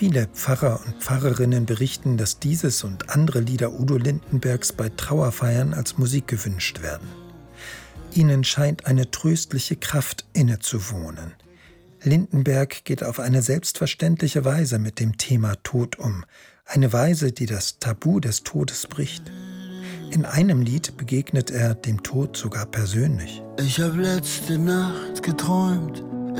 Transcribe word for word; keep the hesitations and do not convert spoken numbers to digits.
Viele Pfarrer und Pfarrerinnen berichten, dass dieses und andere Lieder Udo Lindenbergs bei Trauerfeiern als Musik gewünscht werden. Ihnen scheint eine tröstliche Kraft innezuwohnen. Lindenberg geht auf eine selbstverständliche Weise mit dem Thema Tod um. Eine Weise, die das Tabu des Todes bricht. In einem Lied begegnet er dem Tod sogar persönlich. Ich hab letzte Nacht geträumt,